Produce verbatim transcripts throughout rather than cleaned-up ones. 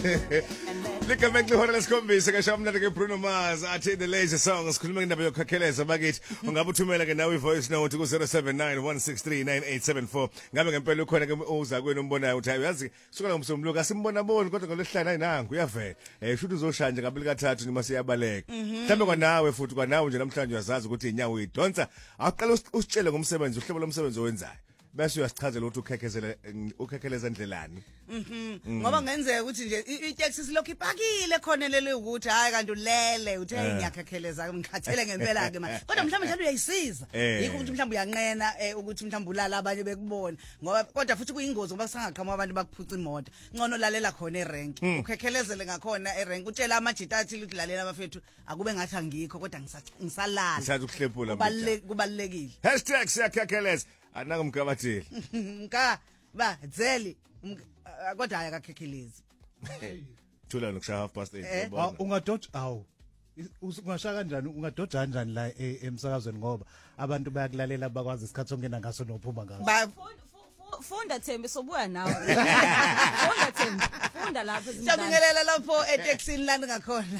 Ligameng lihora lesikhombisa kashamnana ke Bruno Mars athi the lazy song sikhuluma ngendaba yokukhakheleza bakithi ungabe uthumela ke nawe ivoice note ku zero seven nine one six three nine eight seven four ngabe ngempela ukhona ke uza kwenu umbonayo uthi uyazi sukela ngomsombuluko asimbona bona kodwa ngolesihlanu ayinanga uyavela eh shuthi uzoshanje ngabili kathathu nima siyabaleka mhlambe kwanawe futhi kwanawe nje namhlanje uyazazi ukuthi inyawo uyidonsa aqala usitshele ngomsebenzi uhlobo lomsebenzi owenzayo bese uyasichazela ukuthi ukhekheleza ukhekheleza endlelani mhm ngoba ngenzeka ukuthi nje itaxi silokhu ipakile khona lele ukuthi hayi kanti ulele uthe ngiyakhekheleza ngikhathele ngempela ke manje kodwa mhlawumbe njalo uyayisiza yikho ukuthi mhlawumbe uyanqena ukuthi mhlawumbe ulala abanye bekubona ngoba kodwa futhi kuyingozi ngoba kusangaqhamuka abantu bakuphuca imoto ngcono lalela khona erank ukhekhelezele ngakhona erank utshela amajita athi ukuthi lalela abafethu akube ngathi angikho kodwa ngisalala ngisathi ukuhlephula kubalekile hashtag siyakhekheleza anaka mkabathile mka ba dzeli kodwa aya kakhekhelezi thula nokushaya half past eight ungadodge awu ungashaya kanjani ungadodge kanjani la emsakazweni ngoba abantu bayakulalela bakwazi isikhathi ongena ngaso nophuma ngaso funda Thembi sobuya nawe funda Thembi funda lapha ezindaba siyabingelela lapho etaxini lana ngakhona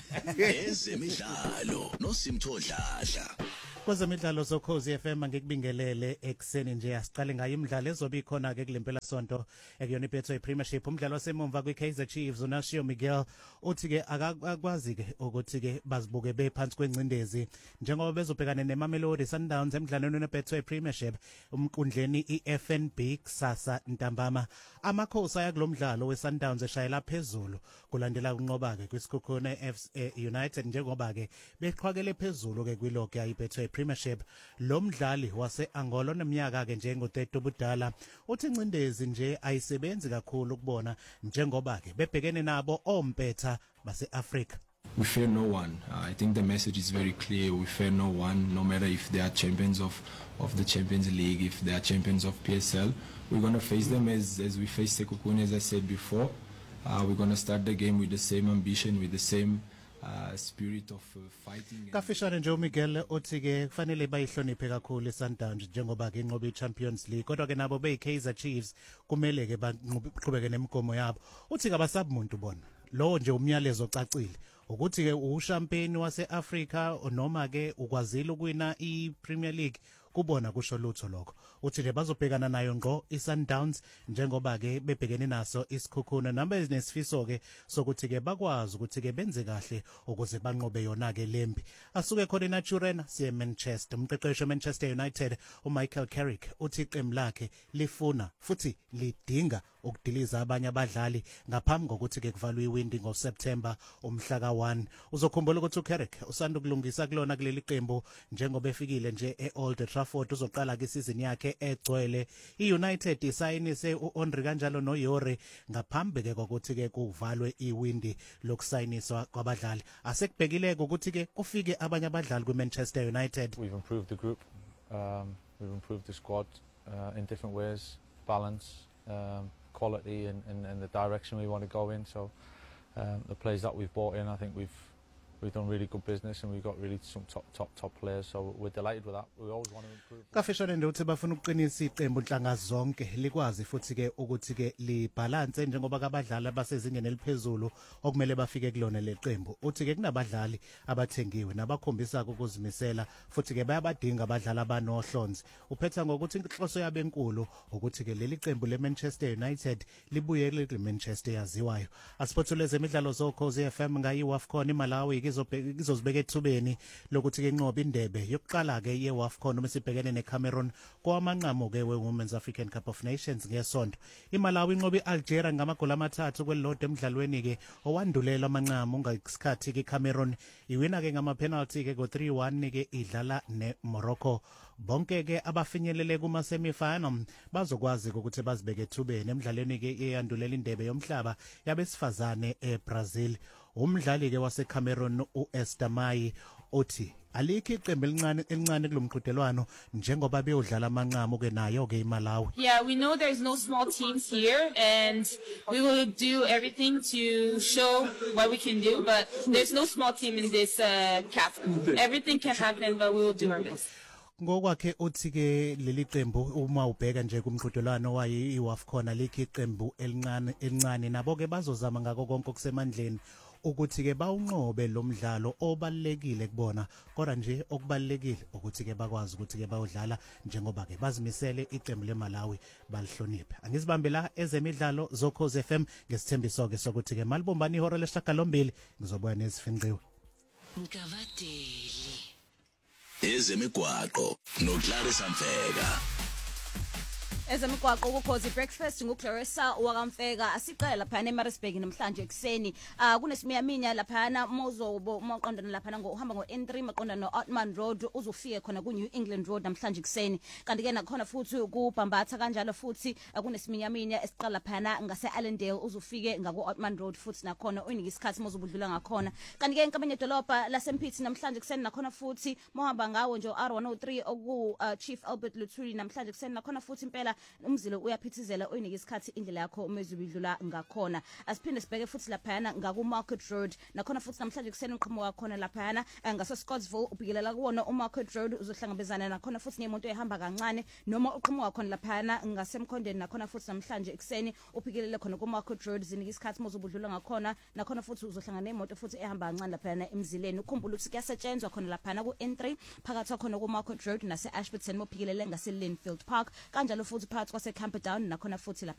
ezemidlalo noSimthodlahla kwezemidlalo sokhozi F M ngikubingelele ekseni nje asiqale ngayo imidlalo ezobe ikhona ke kulempela sonto ekuyona iBetway Premiership umdlalo wasemumva kwiKaizer Chiefs uNasio Miguel uthi ke akakwazi ke ukuthi ke bazibuke bephansi kwencindezi njengoba bezobhekana neMamelodi Sundowns emidlalweni weBetway Premiership umkundleni iF N B kusasa ntambama amakhosi aya kulomdlalo weSundowns eshayela phezulu kulandela unqoba ke kwisikhukhuna F United njengoba ke beqhwakele phezulu ke kwilog yayiBetway Premiership lo mdlali wase-Angola oneminyaka ke njengo-thirty ubudala uthi incindezi nje ayisebenzi kakhulu ukubona njengoba ke bebhekene nabo ompetha base-Africa. We fear no one. Uh, I think the message is very clear. We fear no one, no matter if they are champions of, of the Champions League, if they are champions of P S L. We're going to face them as, as we face Sekhukhune, as I said before. Uh, we're going to start the game with the same ambition, with the same Uh, spirit of uh, fighting. Kafishane nje uMiguel uthi ke kufanele bayihloniphe kakhulu iSundowns njengoba ke inqobe iChampions League kodwa ke nabo beyiKaizer Chiefs kumele ke baqhubeke nemigomo yabo uthi kabasabumuntu bona lo nje umyalezo ocacile ukuthi ke ushampiyoni waseAfrica noma ke ukwazile ukuwina iPremier League kubona kusho lutho lokho uthi nje bazobhekana nayo ngqo iSundowns njengoba ke bebhekene naso isikhukhuna namba ezinesifiso ke sokuthi ke bakwazi ukuthi ke benze kahle ukuze banqobe yona ke lembi asuke khona eNaturena siye Manchester umqeqeshi weManchester United uMichael Carrick uthi iqembu lakhe lifuna futhi lidinga ukudiliza abanye abadlali ngaphambi kokuthi ke kuvalwe iwindi ngoSeptember umhla ka one uzokhumbula ukuthi uCarrick usanda ukulungisa kulona kuleli qembu njengoba efikile nje eOld Trafford uzoqala ke isizini yakhe egcwele iUnited isayinise uOnri kanjalo noYore ngaphambi ke kokuthi ke kuvalwe iwindi lokusayiniswa kwabadlali asekubhekile ukuthi ke kufike abanye abadlali kwiManchester United. We've improved the group, um, we've improved the squad uh, in different ways, balance, um, quality and, and, and the direction we want to go in. So um, the players that we've brought in, I think we've we've done really good business and we've got really some top top top players. So we're delighted with that. We always want to improve. Kafishane nje uthi bafuna ukuqinisa iqembu inhlanga zonke likwazi futhi ke ukuthi ke libalance njengoba kabadlali abasezingeni eliphezulu okumele bafike kulona leqembu. Uthi ke kunabadlali abathengiwe nabakhombisa ukuzimisela futhi ke bayabadinga abadlali abanohlonzi. Uphetha ngokuthi inhloso yabe enkulu ukuthi ke leli qembu leManchester United libuye leManchester yaziwayo. Asiphothule zemidlalo zokhozi F M ngayi WAFCON iMalawi izozibeka ethubeni lokuthi ke inqobe indebe yokuqala ke yeWAFCON uma sibhekene neCameroon kwamanqamo ke weWomen's African Cup of Nations ngesonto iMalawi inqobe iAlgeria ngamagoli amathathu kwelilodwa emidlalweni ke owandulela amanqamo ngasikhathi ke Cameroon iwina ke ngama penalty ke go three one ke idlala neMorocco bonke ke abafinyelele kuma semifinal bazokwazi ukuthi bazibeke ethubeni emidlalweni ke eyandulela indebe yomhlaba yabesifazane eBrazil umdlali ke waseCameroon uEsther Mai uthi alikho iqembu elincane elincane kulomqhudelwano njengoba beyodlala amanqamo ke nayo ke iMalawi. Yeah, we know there's no small teams here and we will do everything to show what we can do, but there's no small team in this uh, C A F. Everything can happen, but we will do our best. Ngokwakhe uthi ke leli qembu uma ubheka nje kumqhudelwano wayi iWAFCON likhi iqembu elincane elincane nabo ke bazozama ngako konke okusemandleni ukuthi ke bawunqobe lo mdlalo obalekile kubona kodwa nje okubalekile ukuthi ke bakwazi ukuthi ke bayodlala njengoba ke bazimisele iqembu leMalawi balihloniphe. Angizibambe la ezemidlalo zoKhozi F M ngesithembiso ke sokuthi ke malibumbani ihora lesishagalombili ngizobuya nezifinqiwe. Ngavadeli ezemigwaqo noClarissa Mfeka. Ezemigwaqo kuKhozi Breakfast nguClarissa wakamfeka asiqala lapha eMaritzburg namhlanje ekseni ah kunesimiyaminya lapha mozobo maqondana lapha ngohamba ngo N three maqondana no Otman Road uzofike khona ku New England Road namhlanje ekseni kanti ke nakhona futhi kubhambatha kanjalo futhi kunesimiyaminya esiqala lapha ngase Allendale uzofike ngaku Otman Road futhi nakhona uyinika isikhathi mozobudlula ngakhona kanti ke enkabanye dolobha laseMpithi namhlanje ekseni nakhona futhi mohamba ngawo nje R one oh three oku Chief Albert Luthuli namhlanje ekseni nakhona futhi impela umzilo uyaphithizela uyinika isikhathi indlela yakho umezubidlula ngakhona asiphinde sibheke futhi laphana ngaku Market Road nakhona futhi namhlanje kuseni uqhamuka wakhona laphana ngase Scottsville ubhikelela kuwona uMarket Road uzohlangabezana nakhona futhi nemoto ehamba kancane noma uqhamuka wakhona laphana ngasemkhondeni nakhona futhi namhlanje ekseni ubhikelele khona ku Market Road zinika isikhathi mozobudlula ngakhona nakhona futhi uzohlangana nemoto futhi ehamba kancane laphana emzileni ukhumbula ukuthi kuyasetshenzwa khona laphana ku N three phakathi khona ku Market Road nase Ashburton mobhikelele ngase Linfield Park kanjalo futhi phakathi kwase Camperdown nakhona futhi lapha